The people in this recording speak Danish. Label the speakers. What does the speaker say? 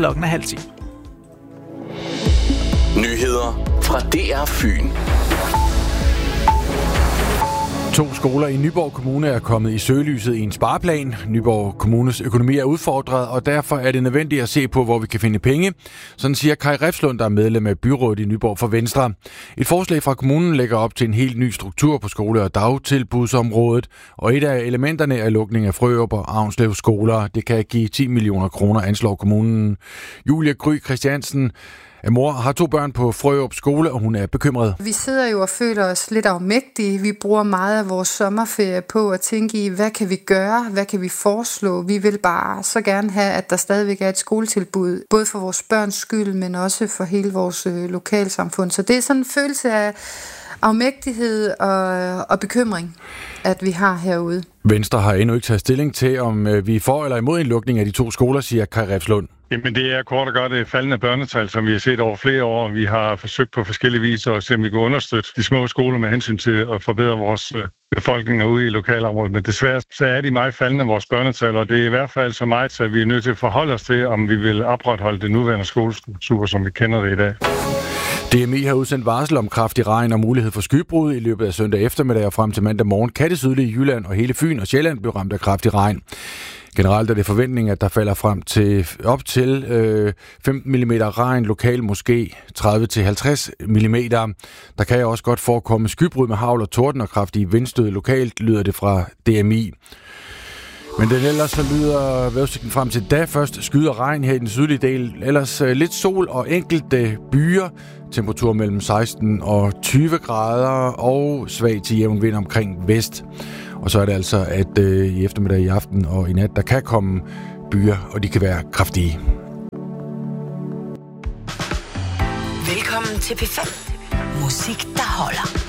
Speaker 1: klokken 9:30.
Speaker 2: Nyheder fra DR Fyn.
Speaker 3: 2 skoler i Nyborg Kommune er kommet i søgelyset i en spareplan. Nyborg Kommunes økonomi er udfordret, og derfor er det nødvendigt at se på, hvor vi kan finde penge. Sådan siger Kai Refslund, der er medlem af byrådet i Nyborg for Venstre. Et forslag fra kommunen lægger op til en helt ny struktur på skole- og dagtilbudsområdet, og et af elementerne er lukning af Frørup og Avnslev skoler. Det kan give 10 millioner kroner, anslår kommunen. Julie Gry Christiansen mor har 2 børn på Frørup skole, og hun er bekymret.
Speaker 4: Vi sidder jo og føler os lidt afmægtige. Vi bruger meget af vores sommerferie på at tænke i, hvad kan vi gøre? Hvad kan vi foreslå? Vi vil bare så gerne have, at der stadigvæk er et skoletilbud, både for vores børns skyld, men også for hele vores lokalsamfund. Så det er sådan en følelse af afmægtighed og bekymring, at vi har herude.
Speaker 3: Venstre har endnu ikke taget stilling til, om vi er for eller imod en lukning af de 2 skoler, siger Kai Refslund.
Speaker 5: Jamen det er kort og godt det faldende børnetal, som vi har set over flere år. Vi har forsøgt på forskellige vis at se, om vi kan understøtte de små skoler med hensyn til at forbedre vores befolkninger ude i lokalområdet. Men desværre så er de meget faldende, vores børnetal, og det er i hvert fald så meget, at vi er nødt til at forholde os til, om vi vil opretholde det nuværende skolestruktur, som vi kender det i dag.
Speaker 3: DMI har udsendt varsel om kraftig regn og mulighed for skybrud i løbet af søndag eftermiddag og frem til mandag morgen. Kan det sydlige Jylland og hele Fyn og Sjælland blive ramt af kraftig regn. Generelt er det forventningen, at der falder frem til op til 15 mm regn, lokal måske 30-50 mm. Der kan også godt forekomme skybrud med hagl og torden og kraftige vindstød lokalt, lyder det fra DMI. Men den ellers så lyder vejrudsigten frem til da først skyde og regn her i den sydlige del. Ellers lidt sol og enkelte byer. Temperatur mellem 16 og 20 grader og svag til jævn vind omkring vest. Og så er det altså, at i eftermiddag, i aften og i nat, der kan komme byer, og de kan være kraftige.
Speaker 6: Velkommen til P5. Musik, der holder.